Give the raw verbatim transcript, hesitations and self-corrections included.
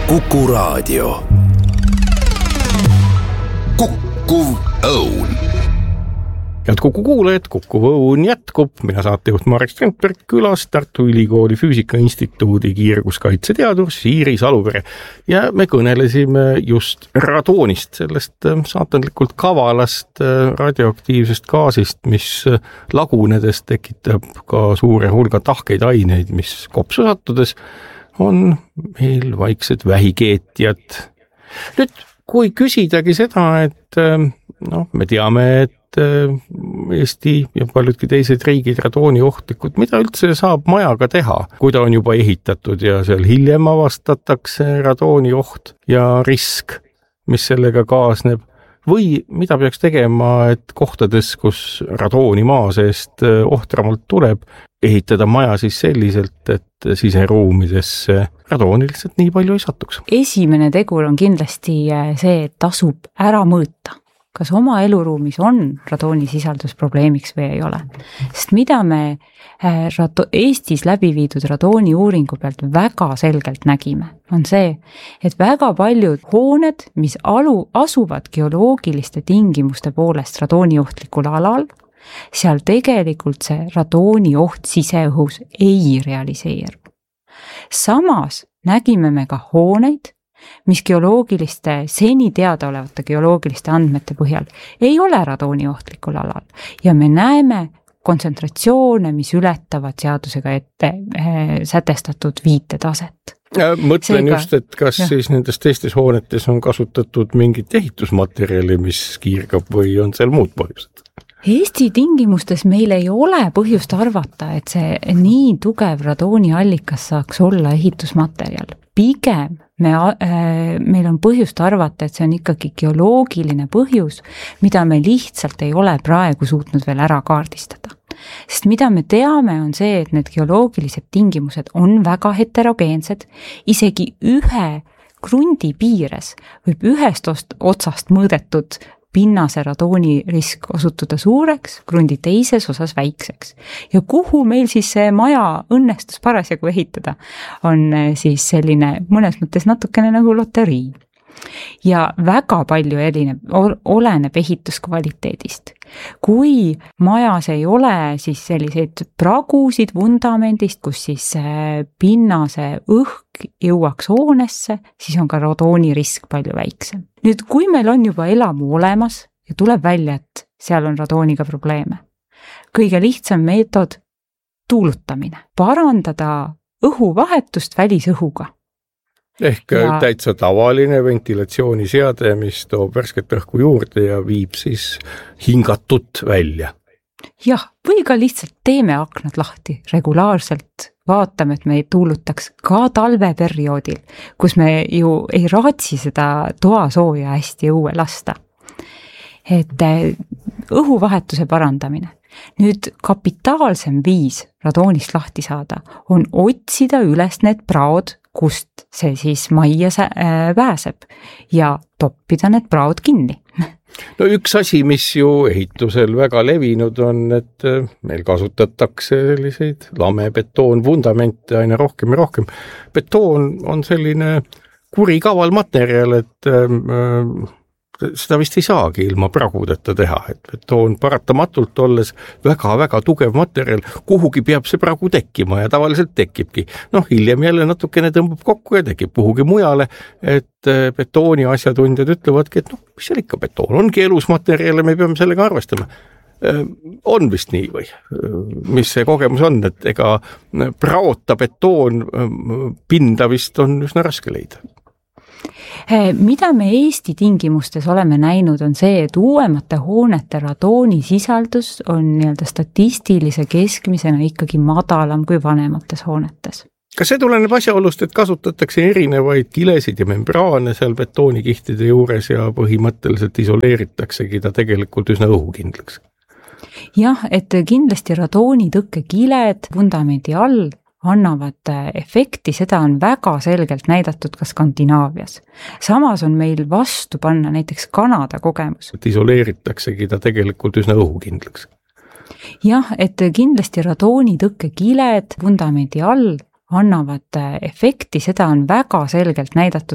Kuku Raadio. Kukkuv Õun. Head Kuku kuulajad, Kukkuv Õun jätkub. Mina saatejuht Marek Strandberg, külas Tartu Ülikooli Füüsika Instituudi kiirguskaitseteadur Siiri Saluvere. Ja me kõnelesime just radoonist, sellest saatanlikult kavalast radioaktiivsest gaasist, mis lagunedes tekitab ka suure hulga tahkeid aineid, mis kopsu sattudes on meil vaiksed vähikeetjad. Nüüd, kui küsidagi seda, et no, me teame, et Eesti ja paljudki teised riigid radooni ohtlikud, mida üldse saab majaga teha, kui ta on juba ehitatud ja seal hiljem avastatakse radooni oht ja risk, mis sellega kaasneb, või mida peaks tegema, et kohtades, kus radooni maa seest ohtramalt tuleb, ehitada maja siis selliselt, et siseruumidesse radooni lihtsalt nii palju ei satuks. Esimene tegur on kindlasti see, et tasub ära mõõta, kas oma eluruumis on radooni sisaldus probleemiks või ei ole. Sest mida me Eestis läbi viidud radooni uuringu pealt väga selgelt nägime, on see, et väga paljud hooned, mis alu, asuvad geoloogiliste tingimuste poolest radooniohtlikul alal, seal tegelikult see radooni oht siseõhus ei realiseeru. Samas nägime me ka hooneid, mis geoloogiliste, seni teadaolevate geoloogiliste andmete põhjal ei ole radooni ohtlikul alal ja me näeme kontsentratsioone, mis ületavad seadusega ette äh, sätestatud viitetaset. Mõtlen Seega, just, et kas jah. Siis nendes teistes hoonetes on kasutatud mingit ehitusmaterjali, mis kiirgab või on seal muud põhjused? Eesti tingimustes meil ei ole põhjust arvata, et see nii tugev radooni allikas saaks olla ehitusmaterjal. Pigem me, äh, meil on põhjust arvata, et see on ikkagi geoloogiline põhjus, mida me lihtsalt ei ole praegu suutnud veel ära kaardistada. Sest mida me teame on see, et need geoloogilised tingimused on väga heterogeensed, isegi ühe krundi piires võib ühest otsast mõõdetud pinnase radooni risk osutuda suureks, krundi teises osas väikseks. Ja kuhu meil siis see maja õnnestus parasjagu ehitada, on siis selline mõnes mõttes natukene nagu loterii. Ja väga palju elineb, oleneb ehituskvaliteedist. Kui majas ei ole siis selliseid pragusid vundamendist, kus siis pinnase õhk jõuaks hoonesse, siis on ka radooni risk palju väiksem. Nüüd, kui meil on juba elamu olemas ja tuleb välja, et seal on radooniga probleeme, kõige lihtsam meetod tuulutamine, parandada õhuvahetust välisõhuga. Ehk ja täitsa tavaline ventilatsiooniseade, mis toob värsket õhku juurde ja viib siis hingatut välja. Jah, või ka lihtsalt teeme aknad lahti regulaarselt, vaatame, et me ei tuulutaks ka talveperioodil, kus me ju ei raatsi seda toasooja hästi õue lasta. Et õhuvahetuse parandamine. Nüüd kapitaalsem viis radoonist lahti saada on otsida üles need praod, kust see siis majja pääseb ja toppida need praod kinni. No üks asi, mis ju ehitusel väga levinud on, et meil kasutatakse selliseid lamebetoon vundamente aina rohkem ja rohkem. Betoon on selline kuri kaval materjal, et äh, seda vist ei saagi ilma pragudeta teha, et betoon paratamatult olles väga-väga tugev materjal, kuhugi peab see pragu tekkima ja tavaliselt tekibki. Noh, hiljem jälle natukene tõmbab kokku ja tekib kuhugi mujale, et betooni asjatundjad ütlevadki, et noh, mis seal ikka betoon, ongi elus materjal ja me peame sellega arvestama. On vist nii või? Mis see kogemus on, et ega praota betoon pinda vist on üsna raske leida? Mida me Eesti tingimustes oleme näinud on see, et uuemate hoonete radooni sisaldus on nii-öelda statistilise keskmisena ikkagi madalam kui vanemates hoonetes. Kas see tuleneb asjaolust, et kasutatakse erinevaid kilesid ja membraane seal betoonikihtide juures ja põhimõtteliselt isoleeritaksegi ta tegelikult üsna õhukindlaks? Jah, et kindlasti radooni tõkkekiled vundamendi all annavad efekti, seda on väga selgelt näidatud ka Skandinaavias. Samas on meil vastu panna näiteks Kanada kogemus. Et isoleeritaksegi ta tegelikult üsna õhukindlaks. Jah, et kindlasti radooni tõkkekiled vundamendi all annavad efekti, seda on väga selgelt näidatud